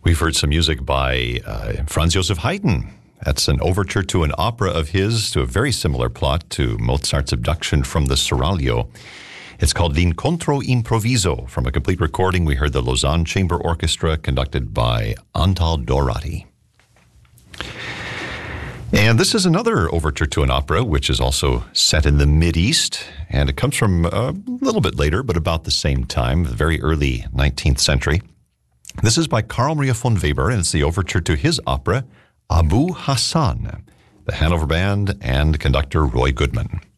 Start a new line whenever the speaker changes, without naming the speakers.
We've heard some music by Franz Joseph Haydn. That's an overture to an opera of his, to a very similar plot to Mozart's abduction from the Seraglio. It's called L'Incontro Improviso. From a complete recording, we heard the Lausanne Chamber Orchestra conducted by Antal Dorati. And this is another overture to an opera, which is also set in the Mideast, and it comes from a little bit later, but about the same time, the very early 19th century. This is by Carl Maria von Weber, and it's the overture to his opera, Abu Hassan, the Hanover Band and conductor Roy Goodman.